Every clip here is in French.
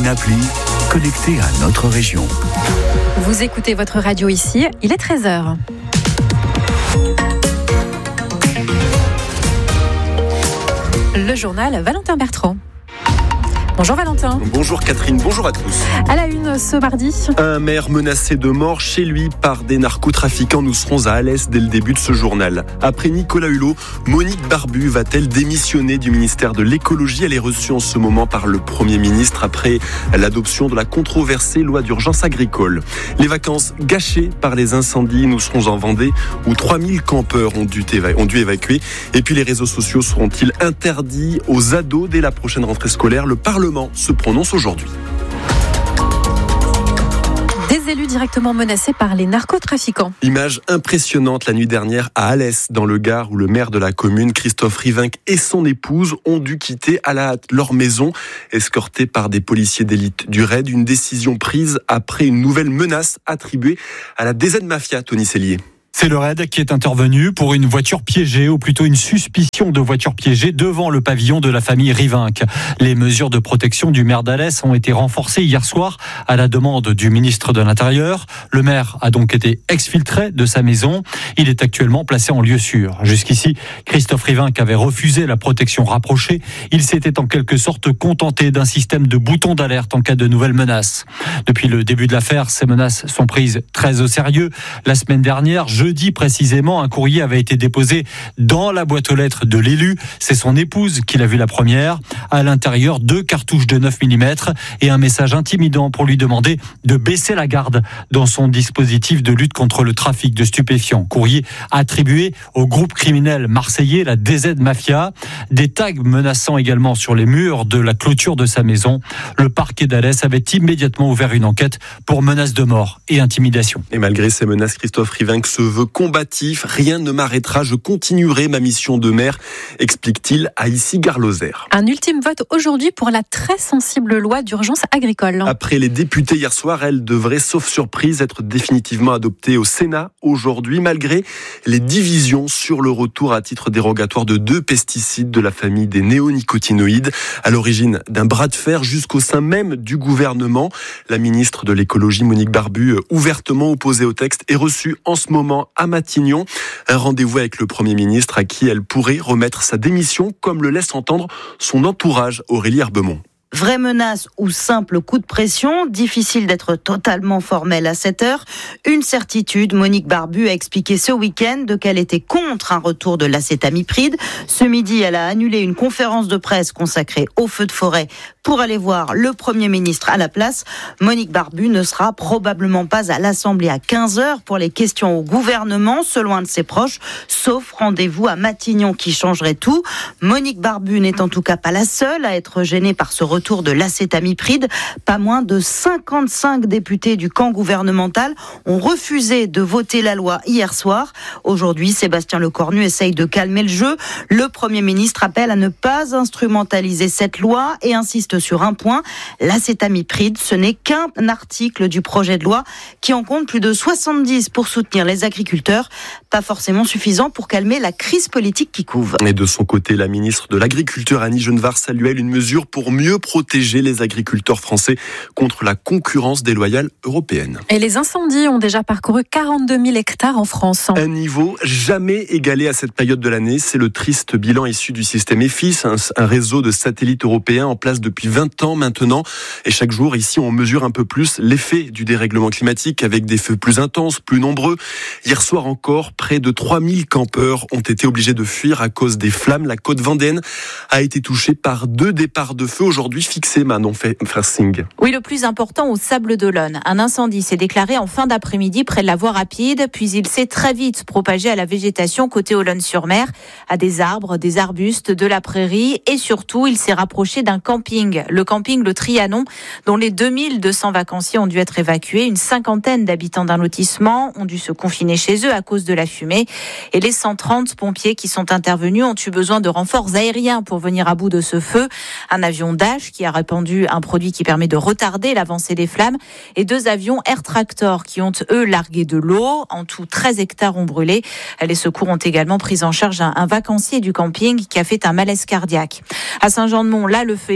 appli, connecté à notre région. Vous écoutez votre radio ici, il est 13h. Le journal Valentin Bertrand. Bonjour Valentin. Bonjour Catherine, bonjour à tous. À la une ce mardi. Un maire menacé de mort chez lui par des narcotrafiquants. Nous serons à Alès dès le début de ce journal. Après Nicolas Hulot, Monique Barbu va-t-elle démissionner du ministère de l'écologie ? Elle est reçue en ce moment par le Premier ministre après l'adoption de la controversée loi d'urgence agricole. Les vacances gâchées par les incendies. Nous serons en Vendée où 3000 campeurs ont dû évacuer. Et puis les réseaux sociaux seront-ils interdits aux ados dès la prochaine rentrée scolaire ? Le Parlement se prononce aujourd'hui. Des élus directement menacés par les narcotrafiquants. Image impressionnante la nuit dernière à Alès, dans le Gard, où le maire de la commune, Christophe Rivinc, et son épouse ont dû quitter à la hâte leur maison, escortés par des policiers d'élite du RAID. Une décision prise après une nouvelle menace attribuée à la DZ Mafia, Tony Sellier. C'est le RAID qui est intervenu pour une voiture piégée, ou plutôt une suspicion de voiture piégée devant le pavillon de la famille Rivinc. Les mesures de protection du maire d'Alès ont été renforcées hier soir à la demande du ministre de l'Intérieur. Le maire a donc été exfiltré de sa maison. Il est actuellement placé en lieu sûr. Jusqu'ici, Christophe Rivinc avait refusé la protection rapprochée. Il s'était en quelque sorte contenté d'un système de boutons d'alerte en cas de nouvelles menaces. Depuis le début de l'affaire, ces menaces sont prises très au sérieux. La semaine dernière, jeudi précisément, un courrier avait été déposé dans la boîte aux lettres de l'élu. C'est son épouse qui l'a vu la première. À l'intérieur, 2 cartouches de 9 mm et un message intimidant pour lui demander de baisser la garde dans son dispositif de lutte contre le trafic de stupéfiants. Courrier attribué au groupe criminel marseillais, la DZ Mafia. Des tags menaçant également sur les murs de la clôture de sa maison. Le parquet d'Alès avait immédiatement ouvert une enquête pour menaces de mort et intimidation. Et malgré ces menaces, Christophe Rivinc se veut combatif. Rien ne m'arrêtera, je continuerai ma mission de maire, explique-t-il à Issy-Gare-Lozère. Un ultime vote aujourd'hui pour la très sensible loi d'urgence agricole. Après les députés hier soir, elle devrait, sauf surprise, être définitivement adoptée au Sénat aujourd'hui, malgré les divisions sur le retour à titre dérogatoire de 2 pesticides de la famille des néonicotinoïdes, à l'origine d'un bras de fer jusqu'au sein même du gouvernement. La ministre de l'écologie, Monique Barbu, ouvertement opposée au texte, est reçue en ce moment à Matignon. Un rendez-vous avec le Premier ministre à qui elle pourrait remettre sa démission, comme le laisse entendre son entourage, Aurélie Herbemont. Vraie menace ou simple coup de pression, difficile d'être totalement formel à cette heure. Une certitude, Monique Barbu a expliqué ce week-end qu'elle était contre un retour de l'acétamipride. Ce midi, elle a annulé une conférence de presse consacrée aux feux de forêt pour aller voir le Premier ministre à la place. Monique Barbu ne sera probablement pas à l'Assemblée à 15h pour les questions au gouvernement, selon un de ses proches, sauf rendez-vous à Matignon qui changerait tout. Monique Barbu n'est en tout cas pas la seule à être gênée par ce retour de l'acétamipride. Pas moins de 55 députés du camp gouvernemental ont refusé de voter la loi hier soir. Aujourd'hui, Sébastien Lecornu essaye de calmer le jeu. Le Premier ministre appelle à ne pas instrumentaliser cette loi et insiste sur un point. L'acétamipride, ce n'est qu'un article du projet de loi qui en compte plus de 70 pour soutenir les agriculteurs. Pas forcément suffisant pour calmer la crise politique qui couve. Et de son côté, la ministre de l'Agriculture, Annie Genevard, saluait une mesure pour mieux protéger les agriculteurs français contre la concurrence déloyale européenne. Et les incendies ont déjà parcouru 42 000 hectares en France. Un niveau jamais égalé à cette période de l'année. C'est le triste bilan issu du système EFIS, un réseau de satellites européens en place depuis 20 ans maintenant. Et chaque jour, ici, on mesure un peu plus l'effet du dérèglement climatique avec des feux plus intenses, plus nombreux. Hier soir encore, près de 3000 campeurs ont été obligés de fuir à cause des flammes. La côte vendéenne a été touchée par 2 départs de feu aujourd'hui fixés, Manon Fersing. Oui, le plus important au Sables-d'Olonne. Un incendie s'est déclaré en fin d'après-midi près de la voie rapide, puis il s'est très vite propagé à la végétation côté Olonne-sur-Mer, à des arbres, des arbustes, de la prairie et surtout, il s'est rapproché d'un camping, le camping Le Trianon, dont les 2200 vacanciers ont dû être évacués. Une cinquantaine d'habitants d'un lotissement ont dû se confiner chez eux à cause de la fumée. Et les 130 pompiers qui sont intervenus ont eu besoin de renforts aériens pour venir à bout de ce feu. Un avion Dash qui a répandu un produit qui permet de retarder l'avancée des flammes et 2 avions Air Tractor qui ont, eux, largué de l'eau. En tout, 13 hectares ont brûlé. Les secours ont également pris en charge un vacancier du camping qui a fait un malaise cardiaque. À Saint-Jean-de-Mont, là, le feu est parti d'un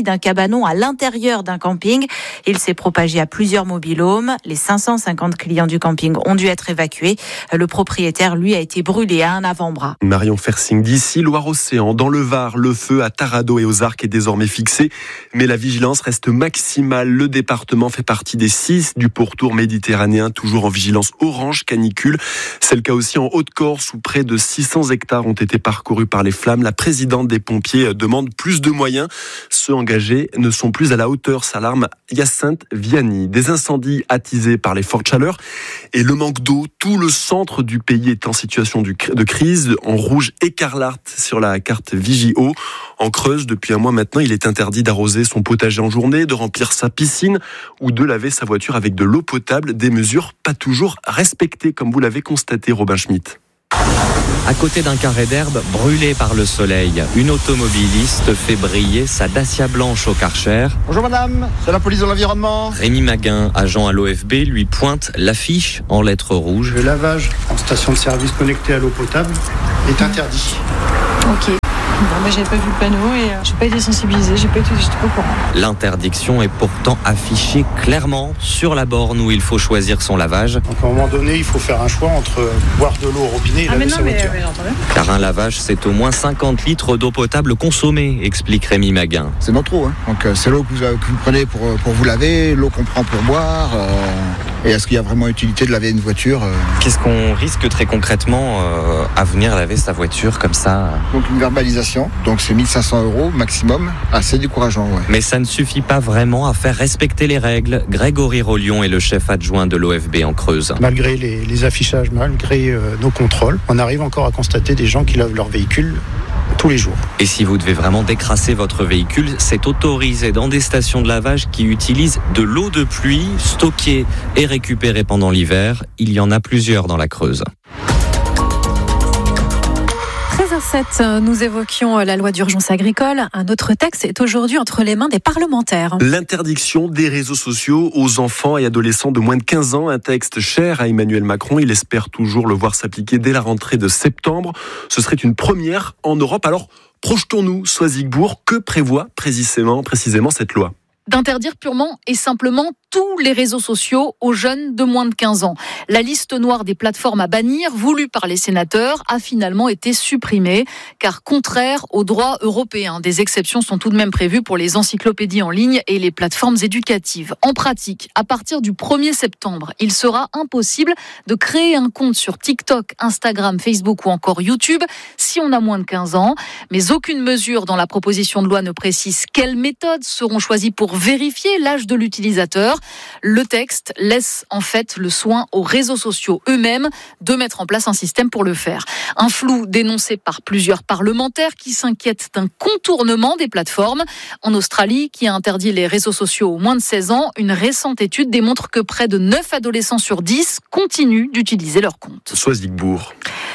d'un cabanon à l'intérieur d'un camping. Il s'est propagé à plusieurs mobil-homes. Les 550 clients du camping ont dû être évacués. Le propriétaire, lui, a été brûlé à un avant-bras. Marion Fersing d'ici, Loire-Océan. Dans le Var, le feu à Tarado et aux Arcs est désormais fixé, mais la vigilance reste maximale. Le département fait partie des 6 du pourtour méditerranéen, toujours en vigilance orange canicule. C'est le cas aussi en Haute-Corse, où près de 600 hectares ont été parcourus par les flammes. La présidente des pompiers demande plus de moyens. Ceux engagés ne sont plus à la hauteur, s'alarme Hyacinthe Vianney. Des incendies attisés par les fortes chaleurs et le manque d'eau. Tout le centre du pays est en situation de crise, en rouge écarlate sur la carte Vigio. En Creuse, depuis un mois maintenant, il est interdit d'arroser son potager en journée, de remplir sa piscine ou de laver sa voiture avec de l'eau potable. Des mesures pas toujours respectées, comme vous l'avez constaté, Robin Schmitt. À côté d'un carré d'herbe brûlé par le soleil, une automobiliste fait briller sa Dacia blanche au Karcher. Bonjour madame, c'est la police de l'environnement. Rémi Maguin, agent à l'OFB, lui pointe l'affiche en lettres rouges. Le lavage en station de service connectée à l'eau potable est interdit. Ok. Bon, j'avais pas vu le panneau et j'ai pas été sensibilisée, j'étais pas au courant. L'interdiction est pourtant affichée clairement sur la borne où il faut choisir son lavage. Donc à un moment donné, il faut faire un choix entre boire de l'eau au robinet et laver sa voiture. Car un lavage, c'est au moins 50 litres d'eau potable consommée, explique Rémi Maguin. C'est notre eau, hein. Donc c'est l'eau que vous prenez pour vous laver, l'eau qu'on prend pour boire. Et est-ce qu'il y a vraiment utilité de laver une voiture Qu'est-ce qu'on risque très concrètement à venir laver sa voiture comme ça? Donc une verbalisation, donc c'est 1 500 € maximum, assez décourageant. Ouais. Mais ça ne suffit pas vraiment à faire respecter les règles. Grégory Rollion est le chef adjoint de l'OFB en Creuse. Malgré les affichages, malgré nos contrôles, on arrive encore à constater des gens qui lavent leur véhicule tous les jours. Et si vous devez vraiment décrasser votre véhicule, c'est autorisé dans des stations de lavage qui utilisent de l'eau de pluie stockée et récupérée pendant l'hiver. Il y en a plusieurs dans la Creuse. 13h07, nous évoquions la loi d'urgence agricole. Un autre texte est aujourd'hui entre les mains des parlementaires. L'interdiction des réseaux sociaux aux enfants et adolescents de moins de 15 ans. Un texte cher à Emmanuel Macron. Il espère toujours le voir s'appliquer dès la rentrée de septembre. Ce serait une première en Europe. Alors, projetons-nous, Soisigbourg. Que prévoit précisément cette loi ? D'interdire purement et simplement tous les réseaux sociaux aux jeunes de moins de 15 ans. La liste noire des plateformes à bannir, voulue par les sénateurs, a finalement été supprimée, car contraire aux droits européens. Des exceptions sont tout de même prévues pour les encyclopédies en ligne et les plateformes éducatives. En pratique, à partir du 1er septembre, il sera impossible de créer un compte sur TikTok, Instagram, Facebook ou encore YouTube si on a moins de 15 ans. Mais aucune mesure dans la proposition de loi ne précise quelles méthodes seront choisies pour vérifier l'âge de l'utilisateur. Le texte laisse en fait le soin aux réseaux sociaux eux-mêmes de mettre en place un système pour le faire. Un flou dénoncé par plusieurs parlementaires qui s'inquiètent d'un contournement des plateformes. En Australie, qui a interdit les réseaux sociaux aux moins de 16 ans, une récente étude démontre que près de 9 adolescents sur 10 continuent d'utiliser leur compte. Soisigbourg.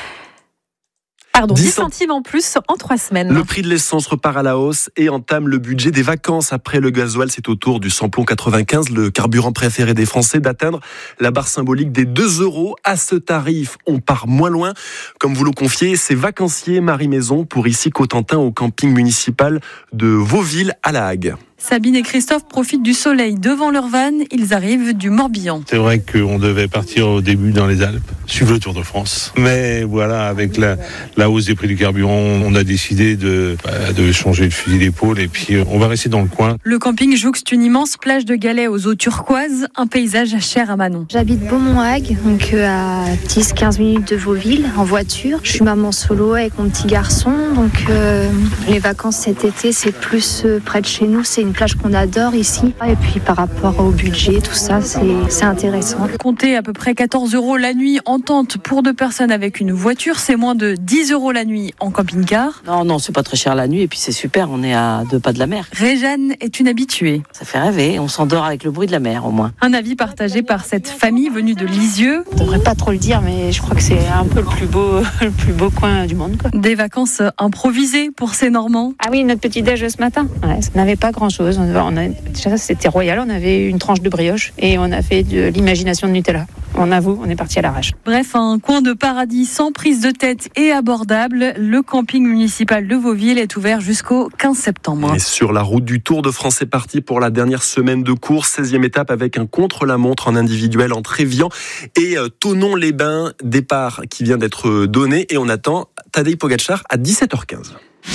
10 centimes en plus en 3 semaines. Le prix de l'essence repart à la hausse et entame le budget des vacances. Après le gasoil, c'est au tour du samplon 95, le carburant préféré des Français, d'atteindre la barre symbolique des 2 €. À ce tarif, on part moins loin. Comme vous le confiez, c'est vacancier Marie Maison pour ici Cotentin au camping municipal de Vauville à La Hague. Sabine et Christophe profitent du soleil devant leur van. Ils arrivent du Morbihan. C'est vrai qu'on devait partir au début dans les Alpes, suivre le Tour de France. Mais voilà, avec la hausse des prix du carburant, on a décidé de changer le fusil d'épaule et puis on va rester dans le coin. Le camping jouxte une immense plage de galets aux eaux turquoises, un paysage cher à Manon. J'habite Beaumont-Hague, donc à 10-15 minutes de Vauville, en voiture. Je suis maman solo avec mon petit garçon, donc les vacances cet été, c'est plus près de chez nous, c'est une plage qu'on adore ici. Et puis par rapport au budget, tout ça, c'est intéressant. Comptez à peu près 14 € la nuit en tente pour 2 personnes avec une voiture. C'est moins de 10 € la nuit en camping-car. Non, c'est pas très cher la nuit et puis c'est super, on est à 2 pas de la mer. Réjeanne est une habituée. Ça fait rêver, on s'endort avec le bruit de la mer au moins. Un avis partagé par cette famille venue de Lisieux. Je devrais pas trop le dire, mais je crois que c'est un peu le plus beau coin du monde, quoi. Des vacances improvisées pour ces Normands. Ah oui, notre petit déj ce matin. Ouais, ça n'avait pas grand-chose grand-chose. Déjà, c'était royal. On avait une tranche de brioche et on a fait de l'imagination de Nutella. On avoue, on est parti à l'arrache. Bref, un coin de paradis sans prise de tête et abordable. Le camping municipal de Vauville est ouvert jusqu'au 15 septembre. Et sur la route du Tour de France, c'est parti pour la dernière semaine de course. 16e étape avec un contre-la-montre en individuel entre Évian et Thonon-les-Bains. Départ qui vient d'être donné et on attend Tadej Pogačar à 17h15.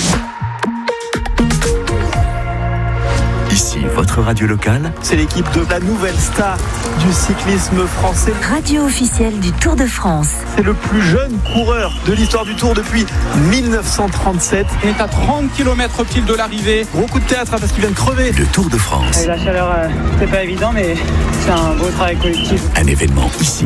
Ici, votre radio locale. C'est l'équipe de la nouvelle star du cyclisme français. Radio officielle du Tour de France. C'est le plus jeune coureur de l'histoire du Tour depuis 1937. On est à 30 km pile de l'arrivée. Gros coup de théâtre parce qu'il vient de crever. Le Tour de France. La chaleur, c'est pas évident, mais c'est un beau travail collectif. Un événement ici.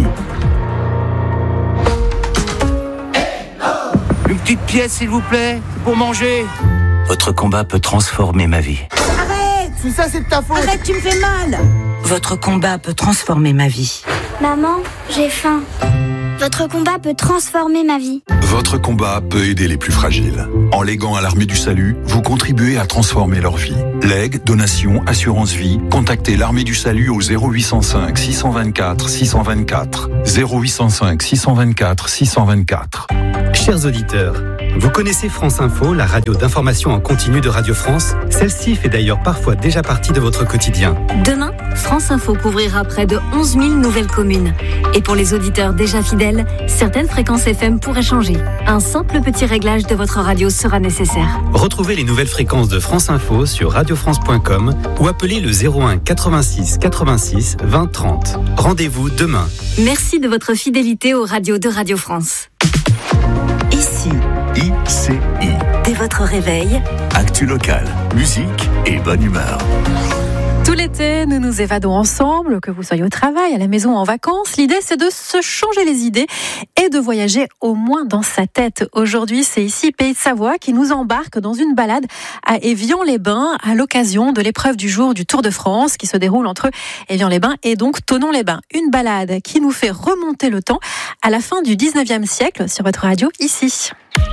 Une petite pièce, s'il vous plaît, pour manger. Votre combat peut transformer ma vie. Si ça, c'est de ta faute. Arrête, tu me fais mal. Votre combat peut transformer ma vie. Maman, j'ai faim. Votre combat peut transformer ma vie. Votre combat peut aider les plus fragiles. En léguant à l'Armée du Salut, vous contribuez à transformer leur vie. Legs, donations, assurance vie, contactez l'Armée du Salut au 0805 624 624. 0805 624 624. Chers auditeurs, vous connaissez France Info, la radio d'information en continu de Radio France? Celle-ci fait d'ailleurs parfois déjà partie de votre quotidien. Demain, France Info couvrira près de 11 000 nouvelles communes. Et pour les auditeurs déjà fidèles, certaines fréquences FM pourraient changer. Un simple petit réglage de votre radio sera nécessaire. Retrouvez les nouvelles fréquences de France Info sur radiofrance.com ou appelez le 01 86 86 20 30. Rendez-vous demain. Merci de votre fidélité aux radios de Radio France. Ici. ICI. Dès votre réveil. Actu locale, musique et bonne humeur. Tout l'été, nous nous évadons ensemble, que vous soyez au travail, à la maison ou en vacances. L'idée, c'est de se changer les idées et de voyager au moins dans sa tête. Aujourd'hui, c'est ici Pays de Savoie qui nous embarque dans une balade à Évian-les-Bains à l'occasion de l'épreuve du jour du Tour de France qui se déroule entre Évian-les-Bains et donc Thonon-les-Bains. Une balade qui nous fait remonter le temps à la fin du 19e siècle sur votre radio ici.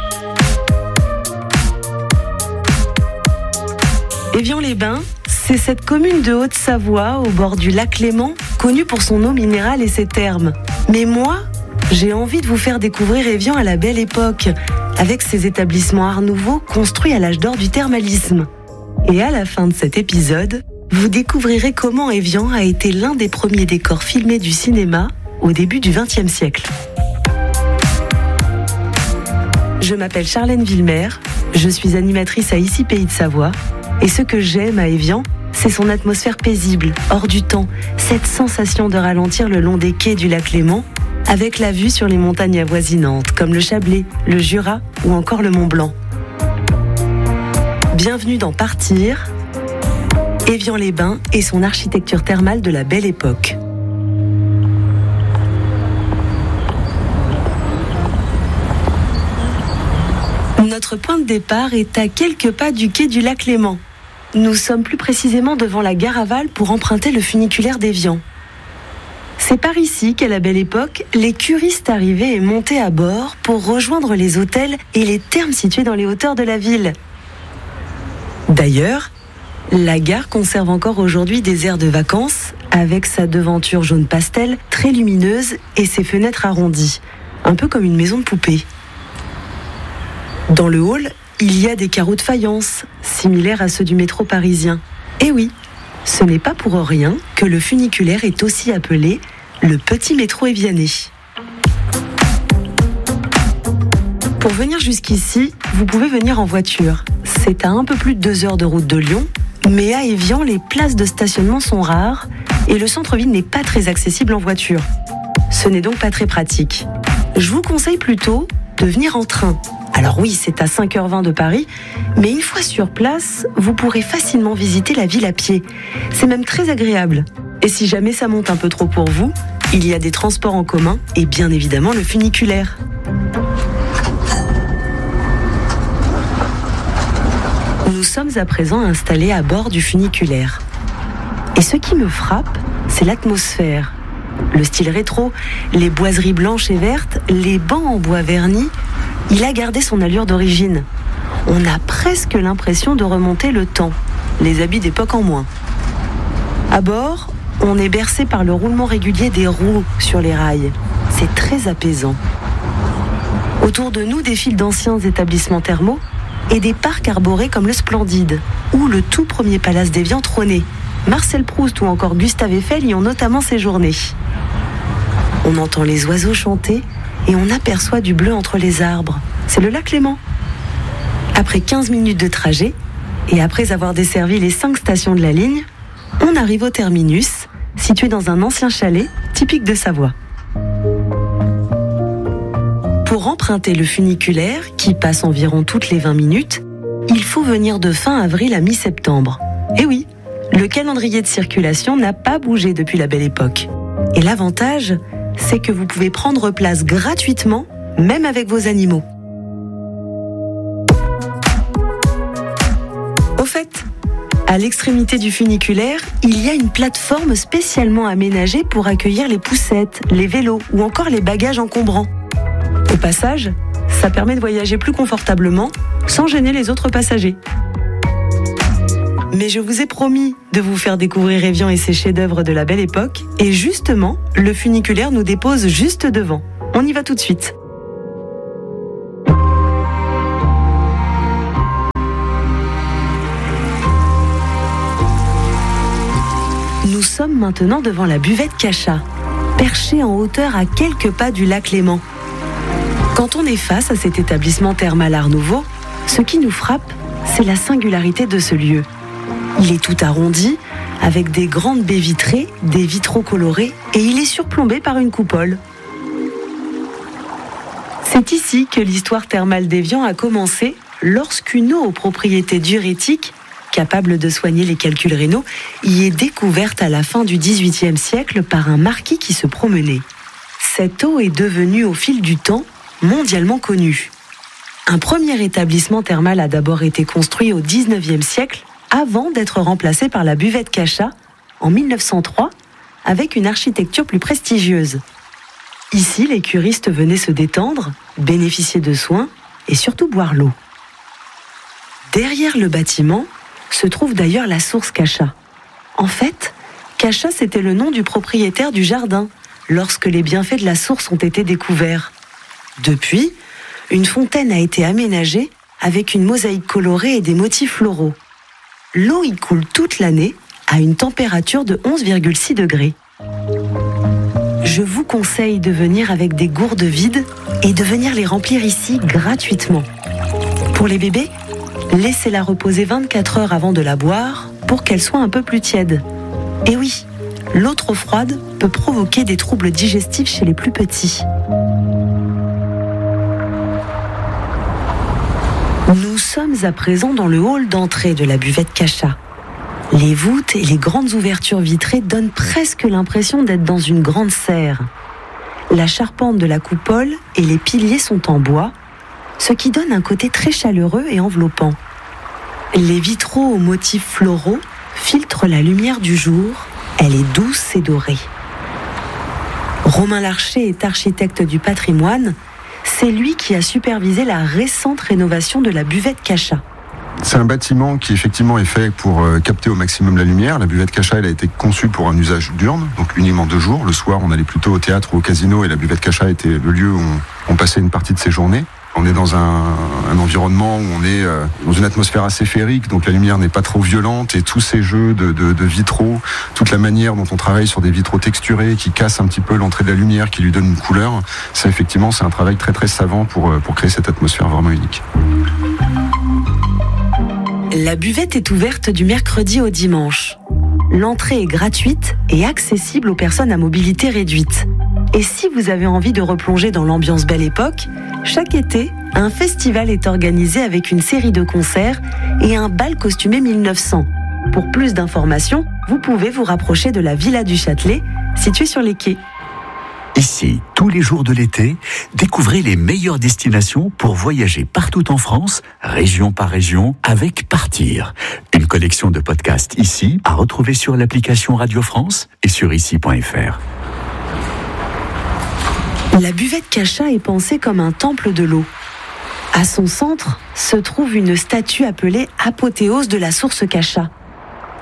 Évian-les-Bains, c'est cette commune de Haute-Savoie, au bord du lac Léman, connue pour son eau minérale et ses thermes. Mais moi, j'ai envie de vous faire découvrir Évian à la belle époque, avec ses établissements art nouveau construits à l'âge d'or du thermalisme. Et à la fin de cet épisode, vous découvrirez comment Évian a été l'un des premiers décors filmés du cinéma au début du XXe siècle. Je m'appelle Charlène Villemer, je suis animatrice à Ici Pays de Savoie. Et ce que j'aime à Évian, c'est son atmosphère paisible, hors du temps, cette sensation de ralentir le long des quais du lac Léman, avec la vue sur les montagnes avoisinantes, comme le Chablais, le Jura ou encore le Mont Blanc. Bienvenue dans Partir, Évian-les-Bains et son architecture thermale de la belle époque. Notre point de départ est à quelques pas du quai du lac Léman. Nous sommes plus précisément devant la gare aval pour emprunter le funiculaire d'Évian. C'est par ici qu'à la belle époque, les curistes arrivaient et montaient à bord pour rejoindre les hôtels et les thermes situés dans les hauteurs de la ville. D'ailleurs, la gare conserve encore aujourd'hui des aires de vacances avec sa devanture jaune pastel très lumineuse et ses fenêtres arrondies, un peu comme une maison de poupée. Dans le hall, il y a des carreaux de faïence, similaires à ceux du métro parisien. Et oui, ce n'est pas pour rien que le funiculaire est aussi appelé le petit métro évianais. Pour venir jusqu'ici, vous pouvez venir en voiture. C'est à un peu plus de 2 heures de route de Lyon, mais à Évian, les places de stationnement sont rares et le centre-ville n'est pas très accessible en voiture. Ce n'est donc pas très pratique. Je vous conseille plutôt de venir en train. Alors oui, c'est à 5h20 de Paris, mais une fois sur place, vous pourrez facilement visiter la ville à pied. C'est même très agréable. Et si jamais ça monte un peu trop pour vous, il y a des transports en commun et bien évidemment le funiculaire. Nous sommes à présent installés à bord du funiculaire. Et ce qui me frappe, c'est l'atmosphère. Le style rétro, les boiseries blanches et vertes, les bancs en bois verni, il a gardé son allure d'origine. On a presque l'impression de remonter le temps. les habits d'époque en moins. À bord, on est bercé par le roulement régulier des roues sur les rails. C'est très apaisant. Autour de nous défilent d'anciens établissements thermaux et des parcs arborés comme le Splendide ou le tout premier palace d'Évian trôné. Marcel Proust ou encore Gustave Eiffel y ont notamment séjourné. On entend les oiseaux chanter et on aperçoit du bleu entre les arbres. C'est le lac Léman. Après 15 minutes de trajet et après avoir desservi les 5 stations de la ligne, on arrive au terminus, situé dans un ancien chalet typique de Savoie. Pour emprunter le funiculaire, qui passe environ toutes les 20 minutes, il faut venir de fin avril à mi-septembre. Et oui, le calendrier de circulation n'a pas bougé depuis la belle époque. Et l'avantage, c'est que vous pouvez prendre place gratuitement, même avec vos animaux. Au fait, à l'extrémité du funiculaire, il y a une plateforme spécialement aménagée pour accueillir les poussettes, les vélos ou encore les bagages encombrants. Au passage, ça permet de voyager plus confortablement, sans gêner les autres passagers. Mais je vous ai promis de vous faire découvrir Évian et ses chefs-d'œuvre de la belle époque, et justement, le funiculaire nous dépose juste devant. On y va tout de suite. Nous sommes maintenant devant la buvette Cachat, perchée en hauteur à quelques pas du lac Léman. Quand on est face à cet établissement thermal Art Nouveau, ce qui nous frappe, c'est la singularité de ce lieu. Il est tout arrondi, avec des grandes baies vitrées, des vitraux colorés, et il est surplombé par une coupole. C'est ici que l'histoire thermale d'Évian a commencé, lorsqu'une eau aux propriétés diurétiques, capable de soigner les calculs rénaux, y est découverte à la fin du XVIIIe siècle par un marquis qui se promenait. Cette eau est devenue au fil du temps mondialement connue. Un premier établissement thermal a d'abord été construit au XIXe siècle, avant d'être remplacé par la buvette Cachat en 1903, avec une architecture plus prestigieuse. Ici, les curistes venaient se détendre, bénéficier de soins et surtout boire l'eau. Derrière le bâtiment se trouve d'ailleurs la source Cachat. En fait, Cachat, c'était le nom du propriétaire du jardin, lorsque les bienfaits de la source ont été découverts. Depuis, une fontaine a été aménagée avec une mosaïque colorée et des motifs floraux. L'eau y coule toute l'année à une température de 11,6 degrés. Je vous conseille de venir avec des gourdes vides et de venir les remplir ici gratuitement. Pour les bébés, laissez-la reposer 24 heures avant de la boire pour qu'elle soit un peu plus tiède. Et oui, l'eau trop froide peut provoquer des troubles digestifs chez les plus petits. Nous sommes à présent dans le hall d'entrée de la buvette Cachat. Les voûtes et les grandes ouvertures vitrées donnent presque l'impression d'être dans une grande serre. La charpente de la coupole et les piliers sont en bois, ce qui donne un côté très chaleureux et enveloppant. Les vitraux aux motifs floraux filtrent la lumière du jour, elle est douce et dorée. Romain Larcher est architecte du patrimoine. C'est lui qui a supervisé la récente rénovation de la buvette Cachat. C'est un bâtiment qui effectivement est fait pour capter au maximum la lumière. La buvette Cachat, elle a été conçue pour un usage diurne, donc uniquement de jour. Le soir, on allait plutôt au théâtre ou au casino et la buvette Cachat était le lieu où on passait une partie de ses journées. On est dans un environnement où on est dans une atmosphère assez féerique, donc la lumière n'est pas trop violente et tous ces jeux de vitraux, toute la manière dont on travaille sur des vitraux texturés qui cassent un petit peu l'entrée de la lumière, qui lui donnent une couleur, ça effectivement c'est un travail très très savant pour créer cette atmosphère vraiment unique. La buvette est ouverte du mercredi au dimanche. L'entrée est gratuite et accessible aux personnes à mobilité réduite. Et si vous avez envie de replonger dans l'ambiance belle époque, chaque été, un festival est organisé avec une série de concerts et un bal costumé 1900. Pour plus d'informations, vous pouvez vous rapprocher de la Villa du Châtelet, située sur les quais. Ici, tous les jours de l'été, découvrez les meilleures destinations pour voyager partout en France, région par région, avec Partir. Une collection de podcasts ici, à retrouver sur l'application Radio France et sur ici.fr. La buvette Cachat est pensée comme un temple de l'eau. À son centre se trouve une statue appelée Apothéose de la source Cachat.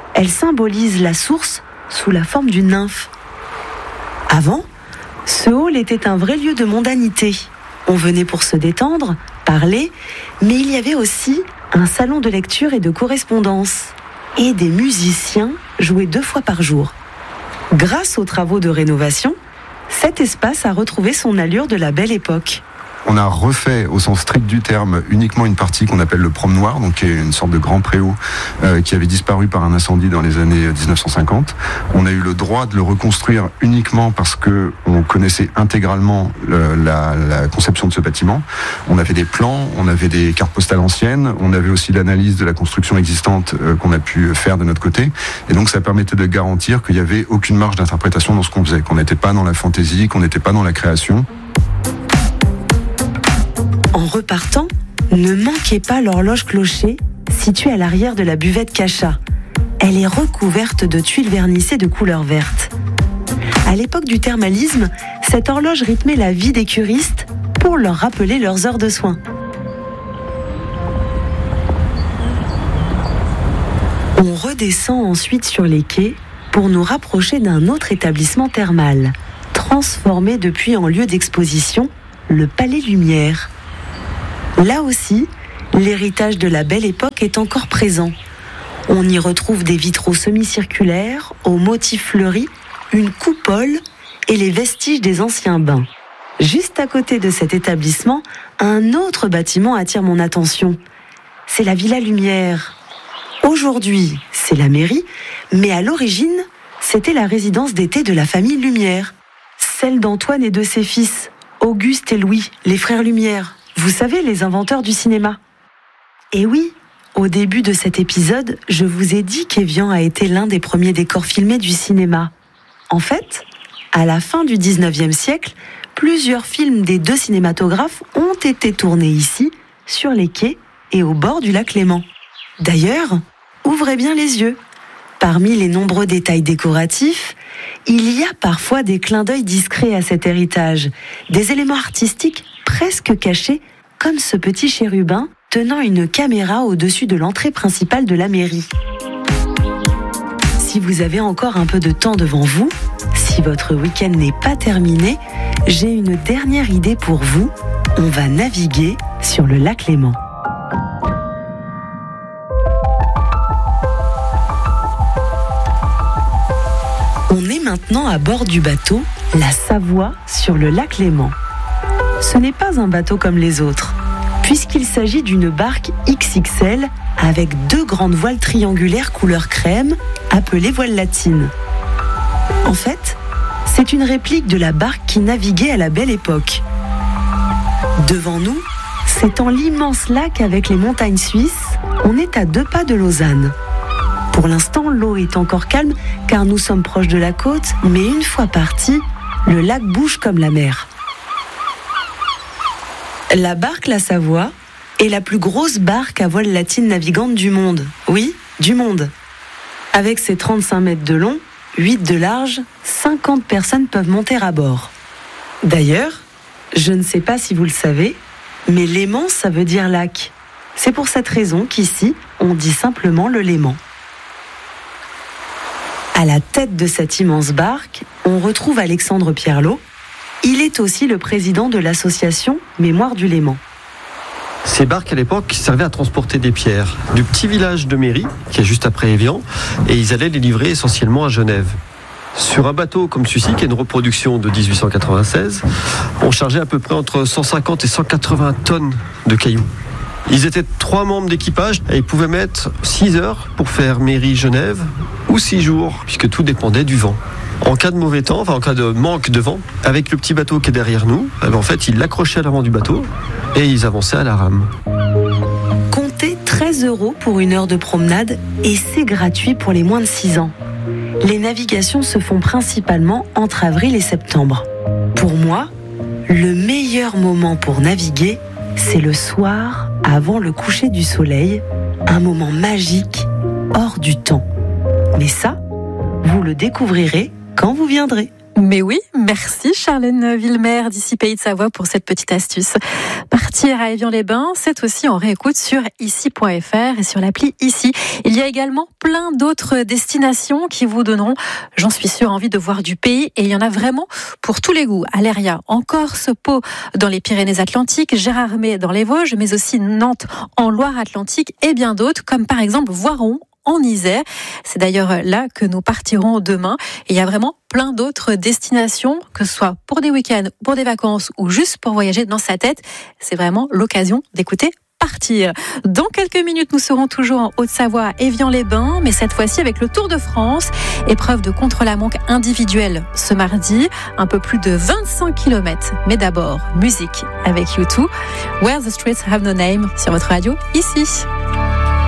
Elle symbolise la source sous la forme d'une nymphe. Avant, ce hall était un vrai lieu de mondanité. On venait pour se détendre, parler, mais il y avait aussi un salon de lecture et de correspondance. Et des musiciens jouaient 2 fois par jour. Grâce aux travaux de rénovation, cet espace a retrouvé son allure de la belle époque. On a refait, au sens strict du terme, uniquement une partie qu'on appelle le promenoir, donc qui est une sorte de grand préau qui avait disparu par un incendie dans les années 1950. On a eu le droit de le reconstruire uniquement parce que on connaissait intégralement la conception de ce bâtiment. On avait des plans, on avait des cartes postales anciennes, on avait aussi l'analyse de la construction existante qu'on a pu faire de notre côté. Et donc ça permettait de garantir qu'il n'y avait aucune marge d'interprétation dans ce qu'on faisait, qu'on n'était pas dans la fantaisie, qu'on n'était pas dans la création. En repartant, ne manquez pas l'horloge clocher située à l'arrière de la buvette Cachat. Elle est recouverte de tuiles vernissées de couleur verte. À l'époque du thermalisme, cette horloge rythmait la vie des curistes pour leur rappeler leurs heures de soins. On redescend ensuite sur les quais pour nous rapprocher d'un autre établissement thermal, transformé depuis en lieu d'exposition, le Palais Lumière. Là aussi, l'héritage de la belle époque est encore présent. On y retrouve des vitraux semi-circulaires, aux motifs fleuris, une coupole et les vestiges des anciens bains. Juste à côté de cet établissement, un autre bâtiment attire mon attention. C'est la Villa Lumière. Aujourd'hui, c'est la mairie, mais à l'origine, c'était la résidence d'été de la famille Lumière. Celle d'Antoine et de ses fils, Auguste et Louis, les frères Lumière. Vous savez, les inventeurs du cinéma. Et oui, au début de cet épisode, je vous ai dit qu'Évian a été l'un des premiers décors filmés du cinéma. En fait, à la fin du 19e siècle, plusieurs films des 2 cinématographes ont été tournés ici, sur les quais et au bord du lac Léman. D'ailleurs, ouvrez bien les yeux. Parmi les nombreux détails décoratifs, il y a parfois des clins d'œil discrets à cet héritage, des éléments artistiques presque cachés, comme ce petit chérubin tenant une caméra au-dessus de l'entrée principale de la mairie. Si vous avez encore un peu de temps devant vous, si votre week-end n'est pas terminé, j'ai une dernière idée pour vous. On va naviguer sur le lac Léman. On est maintenant à bord du bateau, la Savoie, sur le lac Léman. Ce n'est pas un bateau comme les autres, puisqu'il s'agit d'une barque XXL avec 2 grandes voiles triangulaires couleur crème, appelées voiles latines. En fait, c'est une réplique de la barque qui naviguait à la belle époque. Devant nous, s'étend l'immense lac avec les montagnes suisses. On est à 2 pas de Lausanne. Pour l'instant, l'eau est encore calme car nous sommes proches de la côte, mais une fois parti, le lac bouge comme la mer. La barque La Savoie est la plus grosse barque à voile latine navigante du monde. Oui, du monde. Avec ses 35 mètres de long, 8 de large, 50 personnes peuvent monter à bord. D'ailleurs, je ne sais pas si vous le savez, mais Léman, ça veut dire lac. C'est pour cette raison qu'ici, on dit simplement le Léman. À la tête de cette immense barque, on retrouve Alexandre Pierlot. Il est aussi le président de l'association Mémoire du Léman. Ces barques à l'époque servaient à transporter des pierres du petit village de Méry, qui est juste après Évian, et ils allaient les livrer essentiellement à Genève. Sur un bateau comme celui-ci, qui est une reproduction de 1896, on chargeait à peu près entre 150 et 180 tonnes de cailloux. Ils étaient 3 membres d'équipage et ils pouvaient mettre 6 heures pour faire Méry-Genève ou 6 jours, puisque tout dépendait du vent. En cas de mauvais temps, en cas de manque de vent, avec le petit bateau qui est derrière nous, en fait, ils l'accrochaient à l'avant du bateau et ils avançaient à la rame. Comptez 13 € pour 1 heure de promenade et c'est gratuit pour les moins de 6 ans. Les navigations se font principalement entre avril et septembre. Pour moi, le meilleur moment pour naviguer, c'est le soir avant le coucher du soleil, un moment magique, hors du temps. Mais ça, vous le découvrirez quand vous viendrez. Mais oui, merci Charlène Villemer d'ici Pays de Savoie pour cette petite astuce. Partir à Évian-les-Bains, c'est aussi en réécoute sur ici.fr et sur l'appli Ici. Il y a également plein d'autres destinations qui vous donneront, j'en suis sûre, envie de voir du pays. Et il y en a vraiment pour tous les goûts. Aléria en Corse, Pau dans les Pyrénées-Atlantiques, Gérardmer dans les Vosges, mais aussi Nantes en Loire-Atlantique et bien d'autres, comme par exemple Voiron en Isère. C'est d'ailleurs là que nous partirons demain. Et il y a vraiment plein d'autres destinations, que ce soit pour des week-ends, pour des vacances ou juste pour voyager dans sa tête. C'est vraiment l'occasion d'écouter Partir. Dans quelques minutes, nous serons toujours en Haute-Savoie à Évian-les-Bains, mais cette fois-ci avec le Tour de France. Épreuve de contre-la-montre individuelle ce mardi, un peu plus de 25 km. Mais d'abord, musique avec U2. Where the Streets Have No Name sur votre radio, ici.